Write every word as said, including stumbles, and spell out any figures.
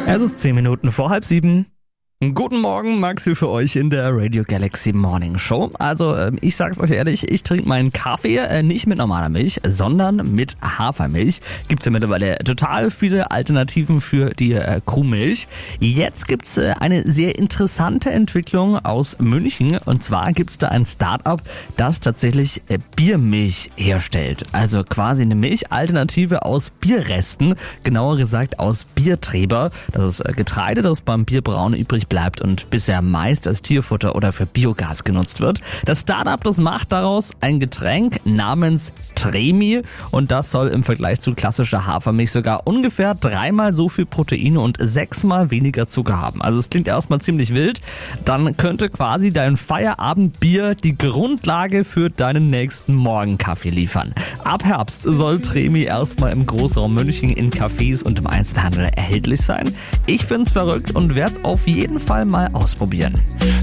Es ist zehn Minuten vor halb sieben. Guten Morgen, Max hier für euch in der Radio Galaxy Morning Show. Also ich sag's euch ehrlich, ich trinke meinen Kaffee äh, nicht mit normaler Milch, sondern mit Hafermilch. Gibt's ja mittlerweile total viele Alternativen für die äh, Kuhmilch. Jetzt gibt's äh, eine sehr interessante Entwicklung aus München. Und zwar gibt's da ein Start-up, das tatsächlich äh, Biermilch herstellt. Also quasi eine Milchalternative aus Bierresten, genauer gesagt aus Biertreber. Das ist äh, Getreide, das beim Bierbrauen übrig bleibt und bisher meist als Tierfutter oder für Biogas genutzt wird. Das Startup, das macht daraus ein Getränk namens Tremi und das soll im Vergleich zu klassischer Hafermilch sogar ungefähr dreimal so viel Proteine und sechsmal weniger Zucker haben. Also es klingt erstmal ziemlich wild. Dann könnte quasi dein Feierabendbier die Grundlage für deinen nächsten Morgenkaffee liefern. Ab Herbst soll Tremi erstmal im Großraum München in Cafés und im Einzelhandel erhältlich sein. Ich find's verrückt und werde es auf jeden Fall mal ausprobieren.